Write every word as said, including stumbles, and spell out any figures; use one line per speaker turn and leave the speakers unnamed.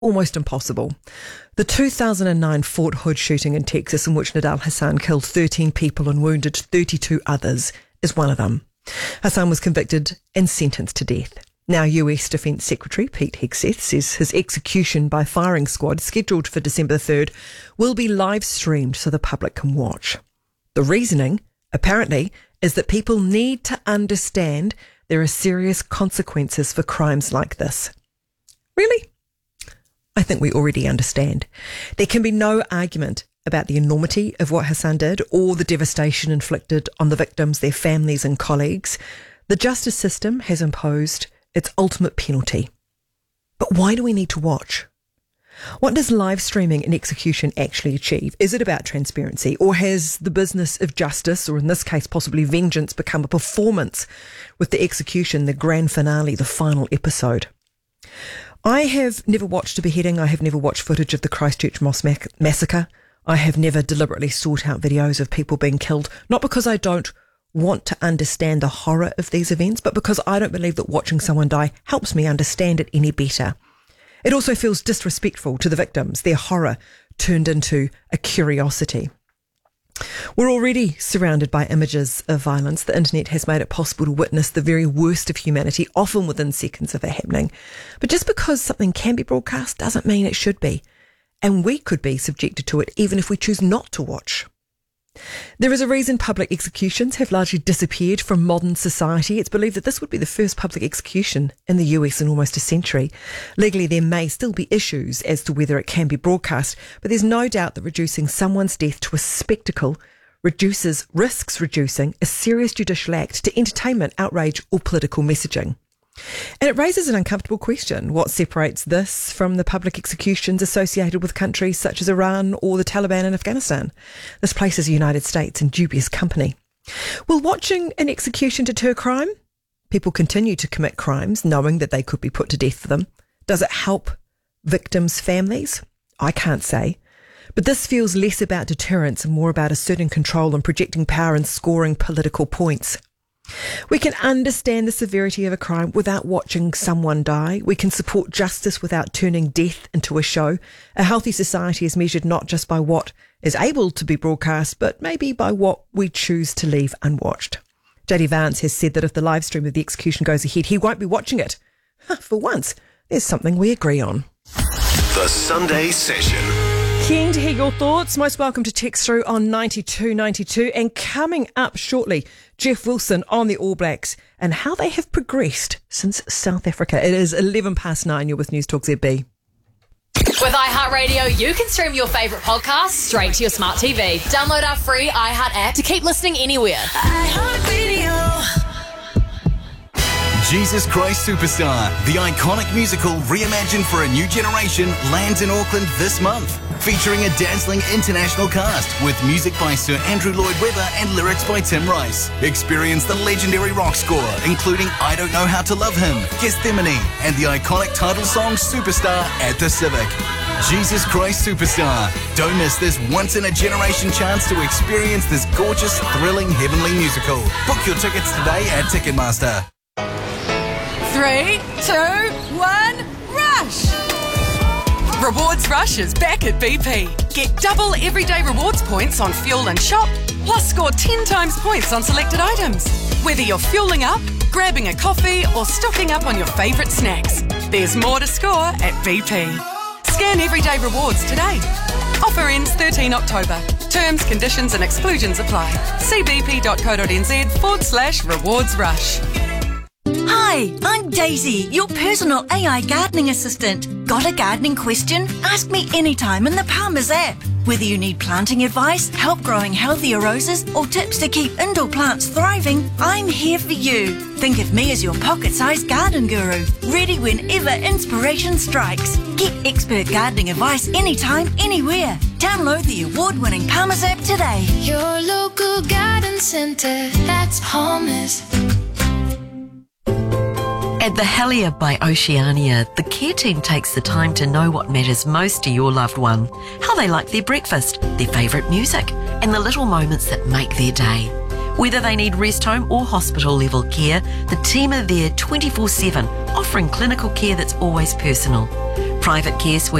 almost impossible. The two thousand nine Fort Hood shooting in Texas, in which Nidal Hasan killed thirteen people and wounded thirty-two others, is one of them. Hasan was convicted and sentenced to death. Now, U S Defence Secretary Pete Hegseth says his execution by firing squad, scheduled for December third, will be live streamed so the public can watch. The reasoning, apparently, is that people need to understand there are serious consequences for crimes like this. Really? I think we already understand. There can be no argument about the enormity of what Hasan did or the devastation inflicted on the victims, their families and colleagues. The justice system has imposed its ultimate penalty. But why do we need to watch? What does live streaming an execution actually achieve? Is it about transparency, or has the business of justice, or in this case possibly vengeance, become a performance with the execution, the grand finale, the final episode? I have never watched a beheading. I have never watched footage of the Christchurch Mosque mac- massacre. I have never deliberately sought out videos of people being killed, not because I don't want to understand the horror of these events, but because I don't believe that watching someone die helps me understand it any better. It also feels disrespectful to the victims, their horror turned into a curiosity. We're already surrounded by images of violence. The internet has made it possible to witness the very worst of humanity, often within seconds of it happening. But just because something can be broadcast doesn't mean it should be. And we could be subjected to it even if we choose not to watch. There is a reason public executions have largely disappeared from modern society. It's believed that this would be the first public execution in the U S in almost a century. Legally, there may still be issues as to whether it can be broadcast, but there's no doubt that reducing someone's death to a spectacle reduces, risks reducing a serious judicial act to entertainment, outrage or political messaging. And it raises an uncomfortable question. What separates this from the public executions associated with countries such as Iran or the Taliban in Afghanistan? This places the United States in dubious company. Will watching an execution deter crime? People continue to commit crimes knowing that they could be put to death for them. Does it help victims' families? I can't say. But this feels less about deterrence and more about asserting control and projecting power and scoring political points. We can understand the severity of a crime without watching someone die. We can support justice without turning death into a show. A healthy society is measured not just by what is able to be broadcast, but maybe by what we choose to leave unwatched. J D Vance has said that if the live stream of the execution goes ahead, he won't be watching it. For once, there's something we agree on.
The Sunday Session.
Keen to hear your thoughts. Most welcome to text through on ninety-two ninety-two. And coming up shortly, Jeff Wilson on the All Blacks and how they have progressed since South Africa. It is eleven past nine. You're with News Talk Z B.
With iHeartRadio, you can stream your favourite podcasts straight to your smart T V. Download our free iHeart app to keep listening anywhere.
iHeartRadio.
Jesus Christ Superstar, the iconic musical reimagined for a new generation, lands in Auckland this month. Featuring a dazzling international cast with music by Sir Andrew Lloyd Webber and lyrics by Tim Rice. Experience the legendary rock score, including I Don't Know How to Love Him, Gethsemane, and the iconic title song Superstar at the Civic. Jesus Christ Superstar. Don't miss this once-in-a-generation chance to experience this gorgeous, thrilling, heavenly musical. Book your tickets today at Ticketmaster.
Three, two, one, rush! Rewards Rush is back at B P. Get double everyday rewards points on fuel and shop, plus score ten times points on selected items. Whether you're fueling up, grabbing a coffee, or stocking up on your favourite snacks, there's more to score at B P. Scan everyday rewards today. Offer ends thirteenth October. Terms, conditions and exclusions apply. See bp.co.nz forward slash rewards rush.
Hi, I'm Daisy, your personal A I gardening assistant. Got a gardening question? Ask me anytime in the Palmer's app. Whether you need planting advice, help growing healthier roses, or tips to keep indoor plants thriving, I'm here for you. Think of me as your pocket-sized garden guru, ready whenever inspiration strikes. Get expert gardening advice anytime, anywhere. Download the award-winning Palmer's app today.
Your local garden centre, that's Palmer's.
At the Helier by Oceania, the care team takes the time to know what matters most to your loved one, how they like their breakfast, their favourite music, and the little moments that make their day. Whether they need rest home or hospital level care, the team are there twenty-four seven, offering clinical care that's always personal. Private Care Suite